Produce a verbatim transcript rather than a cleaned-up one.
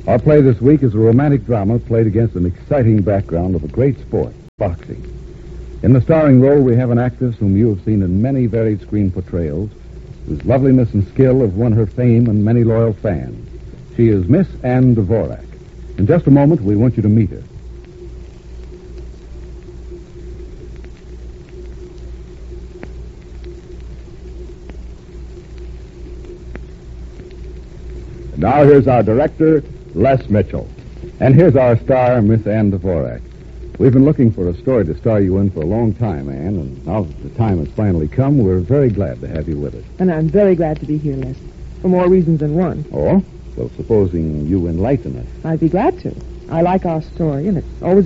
Our play this week is a romantic drama played against an exciting background of a great sport, boxing. In the starring role, we have an actress whom you have seen in many varied screen portrayals, whose loveliness and skill have won her fame and many loyal fans. She is Miss Ann Dvorak. In just a moment, we want you to meet her. Now here's our director, Les Mitchell. And here's our star, Miss Ann Dvorak. We've been looking for a story to star you in for a long time, Ann, and now that the time has finally come, we're very glad to have you with us. And I'm very glad to be here, Les, for more reasons than one. Oh? Well, supposing you enlighten us. I'd be glad to. I like our story, and it's always